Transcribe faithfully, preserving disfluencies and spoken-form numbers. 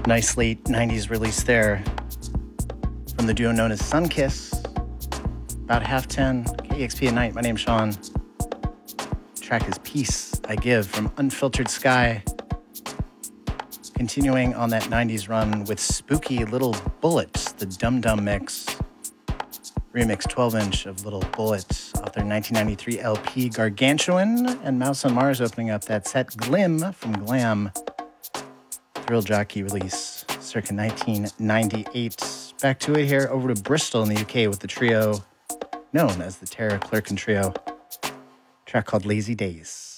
Nice late nineties release there from the duo known as Sunkiss. About half ten, K E X P at night. My name's Sean. The track is Peace I Give from Unfiltered Sky. Continuing on that nineties run with Spooky Little Bullets, the Dum Dum Mix. Remix twelve inch of Little Bullets off their nineteen ninety-three L P Gargantuan, and Mouse on Mars opening up that set Glim from Glam. Thrill Jockey release circa nineteen ninety-eight. Back to it here over to Bristol in the U K with the trio known as the Tara Clerkin Trio. A track called Lazy Days.